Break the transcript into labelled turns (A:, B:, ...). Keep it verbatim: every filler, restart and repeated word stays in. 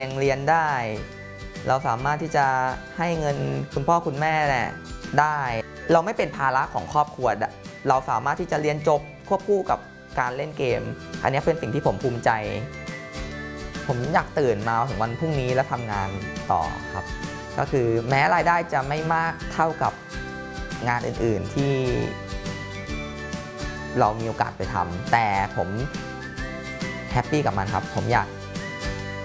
A: ยังเรียนได้เราสามารถที่จะให้เงินคุณพ่อคุณแม่เนี่ยได้เราไม่เป็นภาระของครอบครัวเราสามารถที่จะเรียนจบควบคู่กับการเล่นเกมอันนี้เป็นสิ่งที่ผมภูมิใจผมอยากตื่นมาถึงวันพรุ่งนี้แล้วทำงานต่อครับก็คือแม้รายได้จะไม่มากเท่ากับงานอื่นๆที่เรามีโอกาสไปทำแต่ผมแฮปปี้กับมันครับผมอยาก